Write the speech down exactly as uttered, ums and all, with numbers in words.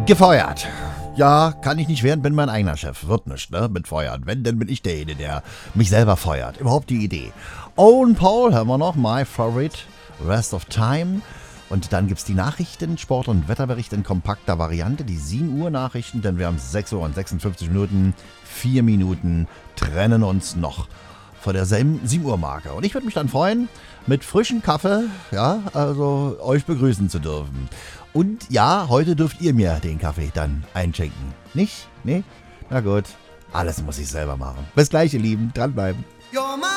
Gefeuert. Ja, kann ich nicht werden, bin mein eigener Chef. Wird nicht, ne? Mit Feuern. Wenn, dann bin ich derjenige, der mich selber feuert. Überhaupt die Idee. Owen Paul haben wir noch. My Favorite. Rest of Time. Und dann gibt's die Nachrichten, Sport- und Wetterbericht in kompakter Variante. Die sieben Uhr Nachrichten, denn wir haben sechs Uhr und sechsundfünfzig Minuten. Vier Minuten trennen uns noch vor der sieben Uhr Marke. Und ich würde mich dann freuen, mit frischem Kaffee, ja, also euch begrüßen zu dürfen. Und ja, heute dürft ihr mir den Kaffee dann einschenken. Nicht? Nee? Na gut. Alles muss ich selber machen. Bis gleich, ihr Lieben. Dranbleiben.